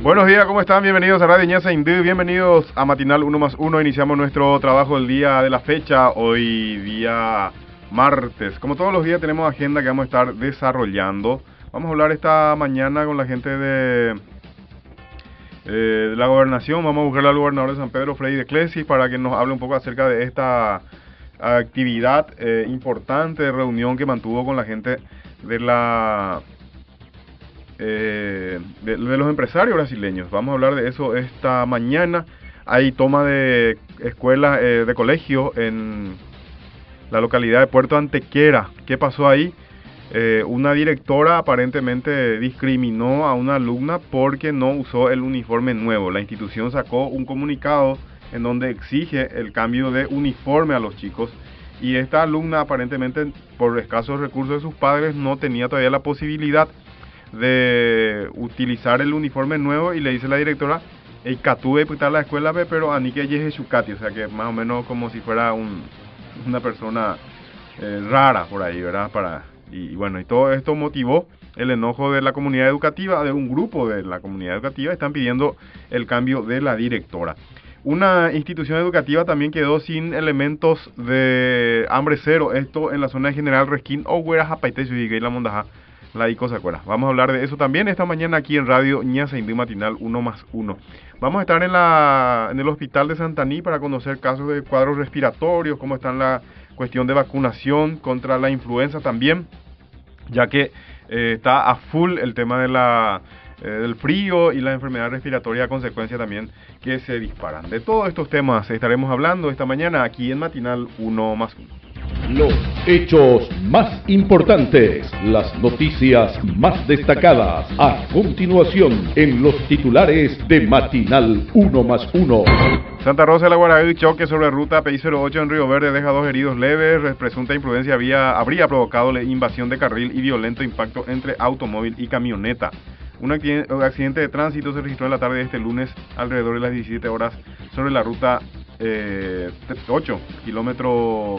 Buenos días, ¿cómo están? Bienvenidos a Radio Ñasa Indú, bienvenidos a Matinal 1 más 1. Iniciamos nuestro trabajo del día de la fecha, hoy día martes. Como todos los días tenemos agenda que vamos a estar desarrollando. Vamos a hablar esta mañana con la gente de la gobernación. Vamos a buscar al gobernador de San Pedro, Freddy de Clesi, para que nos hable un poco acerca de esta actividad importante de reunión que mantuvo con la gente de la de los empresarios brasileños. Vamos a hablar de eso esta mañana. Hay toma de escuelas, de colegios en la localidad de Puerto Antequera. ¿Qué pasó ahí? Una directora aparentemente discriminó a una alumna porque no usó el uniforme nuevo. La institución sacó un comunicado en donde exige el cambio de uniforme a los chicos, y esta alumna aparentemente por escasos recursos de sus padres no tenía todavía la posibilidad de utilizar el uniforme nuevo, y le dice la directora: tuve que la escuela, pero a ni que llegue Chucati, o sea que más o menos como si fuera una persona rara por ahí, ¿verdad? Y bueno, y todo esto motivó el enojo de la comunidad educativa, de un grupo de la comunidad educativa. Están pidiendo el cambio de la directora. Una institución educativa también quedó sin elementos de hambre cero, esto en la zona de General Resquín, Oguera, Japaite, y la Mondajá, la ICO se acuerda. Vamos a hablar de eso también esta mañana aquí en Radio Ñasa Indú Matinal 1 más 1. Vamos a estar en el hospital de Santaní para conocer casos de cuadros respiratorios, cómo está la cuestión de vacunación contra la influenza también, ya que está a full el tema de del frío y las enfermedades respiratorias a consecuencia también que se disparan. De todos estos temas estaremos hablando esta mañana aquí en Matinal 1 más 1. Los hechos más importantes, las noticias más destacadas, a continuación en los titulares de Matinal 1 más 1. Santa Rosa de la Guaraí, choque sobre ruta PI-08 en Río Verde deja 2 heridos leves. Presunta imprudencia habría provocado la invasión de carril y violento impacto entre automóvil y camioneta. Un accidente de tránsito se registró en la tarde de este lunes alrededor de las 17 horas sobre la ruta 8, kilómetro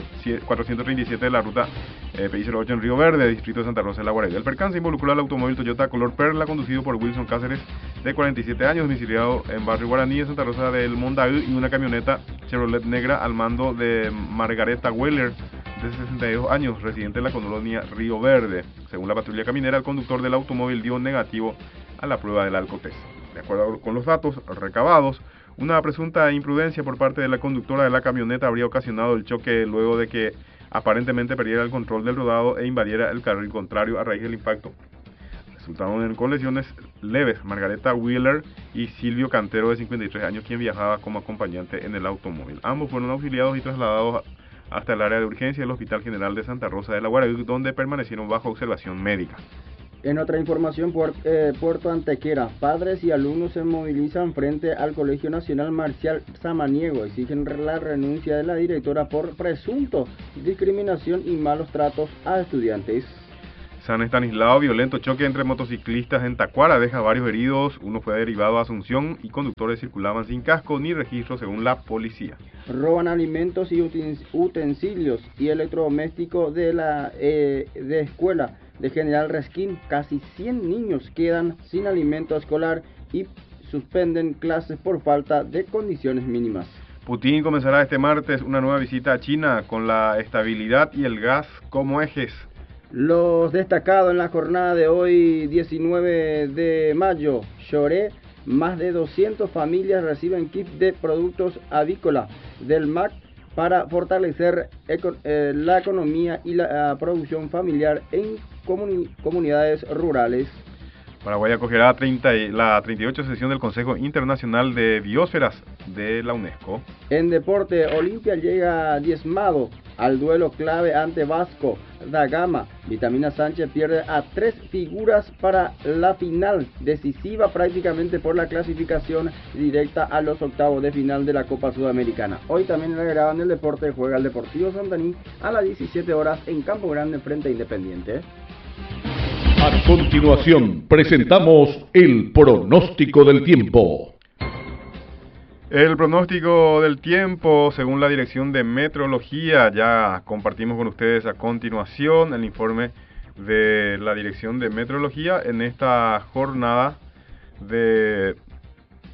437 de la ruta PI-08 en Río Verde, distrito de Santa Rosa de la Guaraí. El percance involucró al automóvil Toyota color perla conducido por Wilson Cáceres, de 47 años, domiciliado en Barrio Guaraní de Santa Rosa del Mondaú, y una camioneta Chevrolet negra al mando de Margareta Weller, de 62 años, residente en la colonia Río Verde. Según la patrulla caminera, el conductor del automóvil dio negativo a la prueba del alcotest. De acuerdo con los datos recabados, una presunta imprudencia por parte de la conductora de la camioneta habría ocasionado el choque luego de que aparentemente perdiera el control del rodado e invadiera el carril contrario a raíz del impacto. Resultaron con lesiones leves Margareta Wheeler y Silvio Cantero, de 53 años, quien viajaba como acompañante en el automóvil. Ambos fueron auxiliados y trasladados hasta el área de urgencia del Hospital General de Santa Rosa de la Guaraí, donde permanecieron bajo observación médica. En otra información, Puerto Antequera, padres y alumnos se movilizan frente al Colegio Nacional Marcial Samaniego, exigen la renuncia de la directora por presunto discriminación y malos tratos a estudiantes. San Estanislao, violento choque entre motociclistas en Tacuara deja varios heridos. Uno fue derivado a Asunción y conductores circulaban sin casco ni registro según la policía. Roban alimentos y utensilios y electrodomésticos de escuela de General Resquín. Casi 100 niños quedan sin alimento escolar y suspenden clases por falta de condiciones mínimas. Putin comenzará este martes una nueva visita a China con la estabilidad y el gas como ejes. Los destacados en la jornada de hoy, 19 de mayo, Choré, más de 200 familias reciben kits de productos avícolas del MAC para fortalecer la economía y la producción familiar en comunidades rurales. Paraguay acogerá la 38 sesión del Consejo Internacional de Biosferas de la UNESCO. En deporte, Olimpia llega diezmado al duelo clave ante Vasco da Gama. Vitamina Sánchez pierde a 3 figuras para la final, decisiva prácticamente por la clasificación directa a los octavos de final de la Copa Sudamericana. Hoy también en la grada en el deporte juega el Deportivo Santaní a las 17 horas en Campo Grande frente a Independiente. A continuación presentamos el pronóstico del tiempo. El pronóstico del tiempo según la Dirección de Meteorología. Ya compartimos con ustedes a continuación el informe de la Dirección de Meteorología en esta jornada de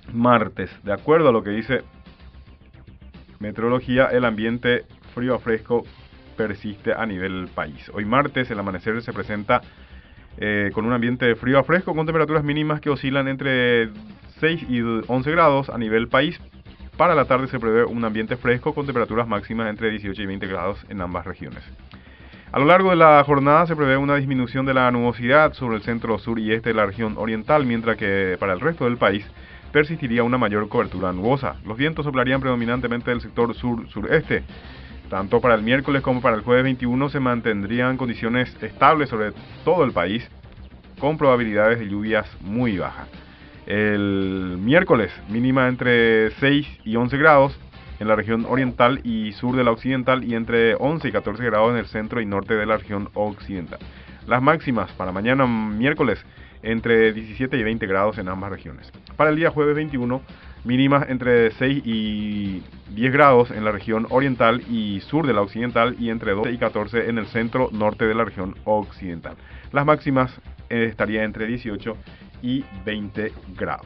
martes. De acuerdo a lo que dice meteorología, el ambiente frío a fresco persiste a nivel país. Hoy martes el amanecer se presenta con un ambiente frío a fresco con temperaturas mínimas que oscilan entre 6 y 11 grados a nivel país. Para la tarde se prevé un ambiente fresco con temperaturas máximas entre 18 y 20 grados en ambas regiones. A lo largo de la jornada se prevé una disminución de la nubosidad sobre el centro, sur y este de la región oriental, mientras que para el resto del país persistiría una mayor cobertura nubosa. Los vientos soplarían predominantemente del sector sur-sureste. Tanto para el miércoles como para el jueves 21 se mantendrían condiciones estables sobre todo el país, con probabilidades de lluvias muy bajas. El miércoles mínima entre 6 y 11 grados en la región oriental y sur de la occidental y entre 11 y 14 grados en el centro y norte de la región occidental. Las máximas para mañana miércoles entre 17 y 20 grados en ambas regiones. Para el día jueves 21, mínimas entre 6 y 10 grados en la región oriental y sur de la occidental y entre 12 y 14 en el centro norte de la región occidental. Las máximas estaría entre 18 y 20 grados.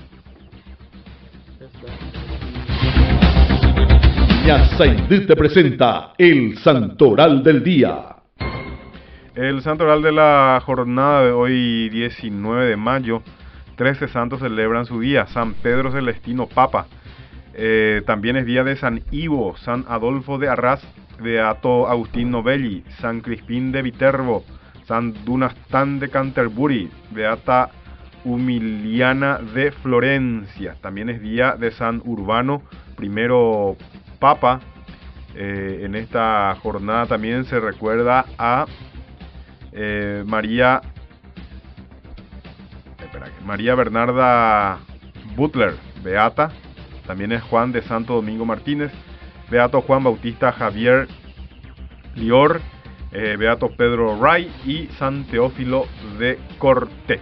Ñasaindú te presenta el Santoral del Día. El santoral de la jornada de hoy, 19 de mayo, 13 santos celebran su día. San Pedro Celestino Papa. También es día de San Ivo, San Adolfo de Arras, Beato Agustín Novelli, San Crispín de Viterbo, San Dunastán de Canterbury, Beata Humiliana de Florencia. También es día de San Urbano I Papa. En esta jornada también se recuerda a María Bernarda Butler, beata. También es Juan de Santo Domingo Martínez, beato Juan Bautista Javier Lior, beato Pedro Ray y San Teófilo de Corté.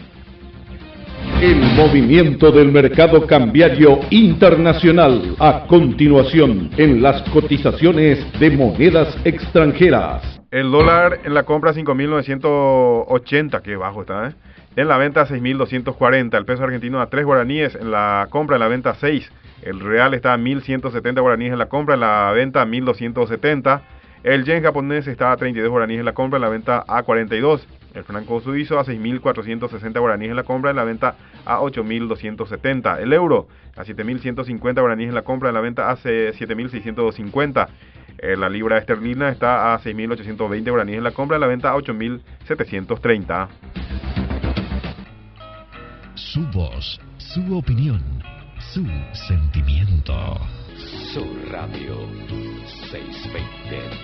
El movimiento del mercado cambiario internacional. A continuación, en las cotizaciones de monedas extranjeras. El dólar en la compra 5.980, que bajo está, En la venta 6.240. El peso argentino a 3 guaraníes, en la compra, en la venta 6. El real está a 1.170 guaraníes en la compra, en la venta 1.270. El yen japonés está a 32 guaraníes en la compra, en la venta a 42. El franco suizo a 6.460 guaraníes en la compra, en la venta a 8.270. El euro a 7.150 guaraníes en la compra, en la venta a 7.650. La libra esterlina está a 6.820 guaraníes en la compra, en la venta a 8.730. Su voz, su opinión, su sentimiento. Su Radio 620.